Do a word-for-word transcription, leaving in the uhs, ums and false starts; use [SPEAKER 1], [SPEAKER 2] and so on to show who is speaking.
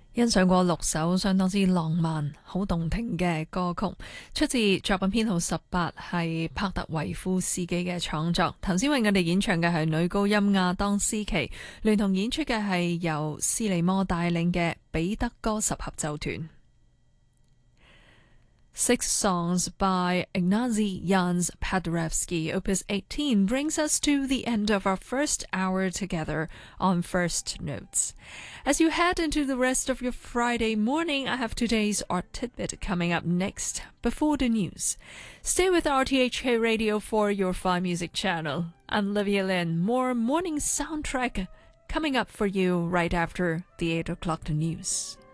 [SPEAKER 1] 欣賞過六首相當之浪漫、好動聽嘅歌曲，出自作品編號十八，係帕特維夫斯基嘅創作。頭先為我哋演唱嘅係女高音亞當斯琪，聯同演出嘅係由斯利摩帶領嘅彼得哥十合奏團。Six songs by Ignacy Jans Paderewski, Opus eighteen, brings us to the end of our first hour together on First Notes. As you head into the rest of your Friday morning, I have today's art tidbit coming up next before the news. Stay with R T H K Radio for your Fine Music channel. I'm Livia Lynn. More morning soundtrack coming up for you right after the eight o'clock news.